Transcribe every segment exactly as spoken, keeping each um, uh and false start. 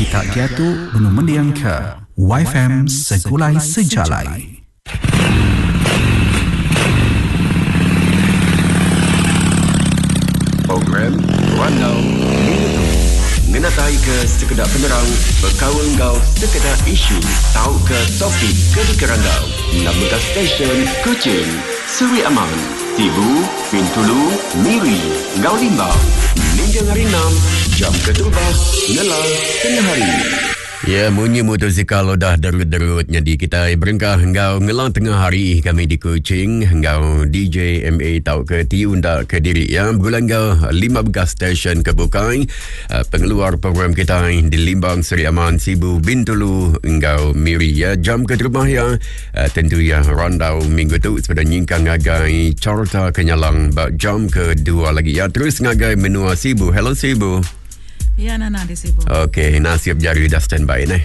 Kita jatuh Benung mendiang ke Y F M Segulai Sejalai. Program Randau Minggu Ngenatai ke sekedar penerang, berkawan kau sekedar isu, tahu ke topik ke di kerandau. Nama stesen Kuching, Seri Aman, Tibu, Bintulu, Miri, Ngau Limbang. Ninja hari enam, jam ketujuh, ngelal tengah hari. Ya, bunyi motosikal dah derut-derut. Jadi kita berengkah engkau ngelang tengah hari kami di Kuching. Engkau D J M A tahu ke Tiunda ke diri ya. Bulan kau lima belas stesen kebukai. Uh, pengeluar program kita di Limbang, Seri Aman, Sibu, Bintulu, engkau Miri ya. Jam ke rumah ya. Uh, tentu ya randau minggu tu sepeda nyingkang ngagai carta kenyalang bak jam kedua lagi ya. Terus ngagai menua Sibu. Hello Sibu. Ya, Nana di Sibu. Okey, nasib jari dah standby ni.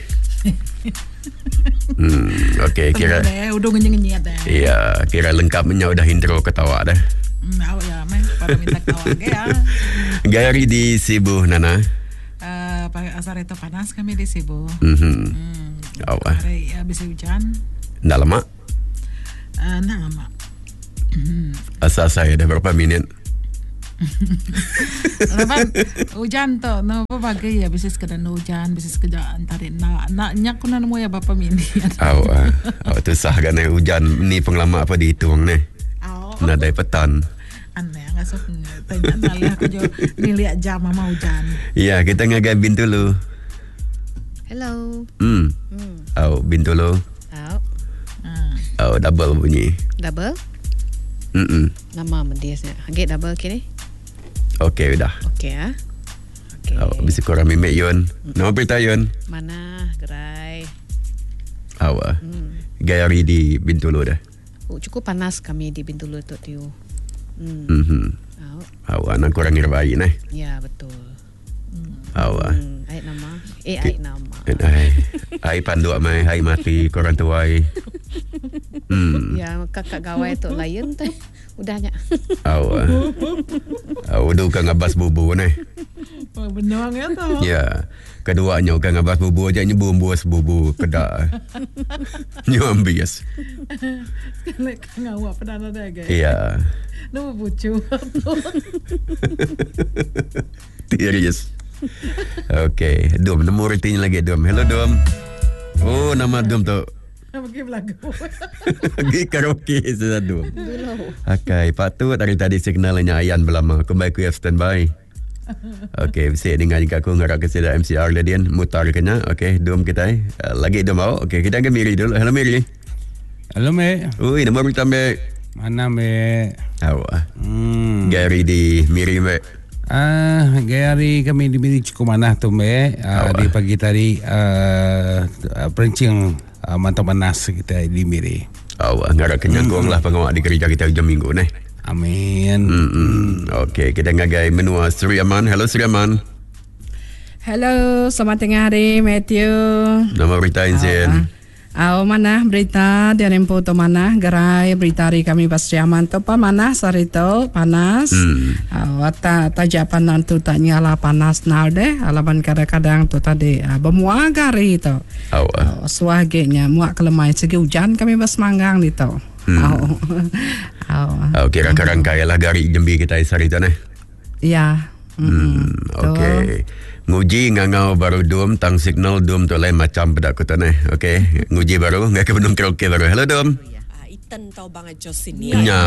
hmm, okey, kira udah ngenyet dah. Ya, kira lengkap nya udah intro ketawa dah. Hmm, awak ya, meh pada minta ketawa ke ya. Gari di Sibu, Nana. Eh, uh, asar itu panas kami di Sibu. Mhm. Hmm. Awak. Hari habis hujan. Ndak lama? Eh, uh, ndak lama. Asal saya dah berapa minit? Lepas hujan tu, no bagai ya bisa sekedar hujan, bisa sekedar antarin nak nak nyak kunan mo ya bapa mini. Awak, awak tu sah kan hujan ni pengalaman apa dihitung ni? Oh. Nadai petan. Aneh, nggak sok tanya nalih aku jo nilihat jam mama hujan. Ya, kita ngagai Bintulu. Hello. Hmm. Hmm. Awak Bintulu. Awak. Ah. Awak double bunyi. Double? Hmm. Nama mendiasnya. Agak double kini. Okey dah. Okey ah. Okey. Awak bisa korang mimek Yun. Nama berita Yun. Mana gerai? Awak. Hmm. Gayari di Bintulu dah. Oh, cukup panas kami di Bintulu tu tiu. Hmm. Mhm. Awak. Awak nak korang ngerbai nah. Ya betul. Hmm. Awak. Hmm. Ai nama. Eh ai nama. Ai. Ai pandu mai, ai mati korang tuai. Hmm. Ya kakak gawai tu lain teh. Udahnya. Awak. Awak dah kan ngabas bubu ni. Oh, benar ya tu. Ya. Keduanya kan ngabas bubu aja nyebu buas bubu kedak. Nyambias. Lek ngawak pedana dah guys. Ya. Nama bucu. Serius. Okey, Dom, nombor retinya lagi Dom. Hello Dom. Oh, nama Dom tu. Pergi belagu. Pergi karaoke sudah Dom. Okey, patut dari tadi signalnya Ayan belama. Kembali ku standby. Okey, bisa dengar jika aku ngarak ke sida M C R Ladian mutar kena. Okey, Dom kita uh, lagi Dom awak. Okey, kita ke Miri dulu. Hello Miri. Halo Me. Ui, nama berita Me. Mana Me? Awak. Hmm. Gary di Miri Me. Ah, Gary kami di Miri cukup mana tu Me? Uh, di pagi tadi uh, perencing uh, mantap panas kita di Miri. Awak ngarak kenyang hmm. lah pengawak di kerja kita jam minggu ni. Amin. Hmm. hmm. Okey, kita ngagai menua Seri Aman. Hello Seri Aman. Hello, selamat tengah hari Matthew. Nama berita Inzen. Aw mana berita dari Emputo mana gerai berita hari kami Basri Aman tu pa mana sarito panas. Hmm. Aw ta tajapan nantu tak nyala panas nal deh alaban kadang-kadang tu tadi uh, bemua gari tu. Aw. Uh, Suagenya muak kelemai segi hujan kami bas manggang ni tu. Hmm. Aw. Aw. Aw kira karang kaya lah gari jembi kita sarito ni. Ya. Hmm. Okey. Nguji ngangau baru Dom tang signal Dom tu lain macam pada aku tu ni. Okey, nguji baru ngak ke Benung karaoke baru. Hello Dom. Ya, uh, Itan tau bang Jos sini. Nya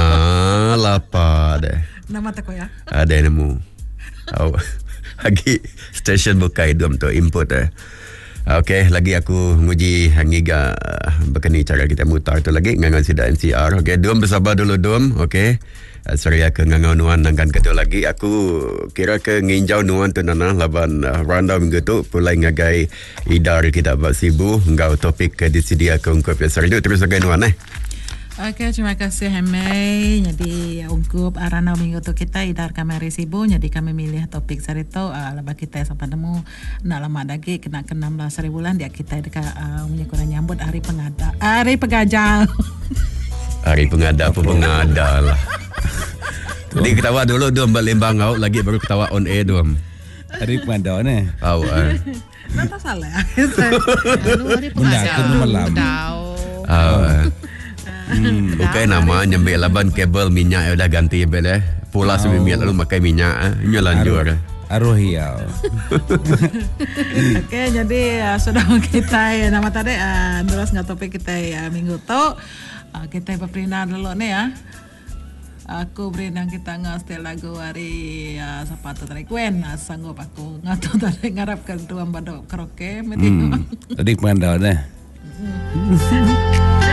lapa deh. Nama tak ya? Ada nemu. Au. Lagi station bukai Dom tu input eh. Okey, lagi aku nguji hangiga bekeni cara kita mutar tu lagi ngangan sida M C R. Okey, Dom bersabar dulu Dom. Okey. Uh, sorry aku ngangau nuan nangkan ketua lagi. Aku kira ke nginjau nuan tu nana laban uh, random minggu tu pulai ngagai idar kita buat Sibu ngau topik ke disidia ke ungkup ya. Sorry tu terus ngagai nuan eh. Okey, terima kasih Hemei. Jadi ungkup arana minggu tu kita idar kamari Sibu. Jadi kami milih topik sarito uh, laba kita sampai nemu nak lama lagi kena ke enam belas hari bulan dia kita dekat uh, kurang nyambut hari pengada hari pegajal. Hari pengada apa pengada lah. Jadi ketawa dulu Dom balik lembang kau lagi baru ketawa on air Dom. Hari pengada ni. Awak. Nata salah. Benda kena malam. Uh, hmm, bukan nama nyambil laban kabel minyak dah ganti bel eh. Pula oh. Sembilan lalu makai minyak eh. Ini lanjur. Aruh hiau. Okey, jadi uh, sudah kita ya, nama tadi uh, terus nggak topik kita ya, minggu tu uh, kita berperindah dulu nih ya. Aku berindang kita ngasih lagu hari uh, sepatu tarik wen uh, sanggup aku ngatu tarik ngarap ke dua badok karaoke. Hmm. Tadi pandau deh.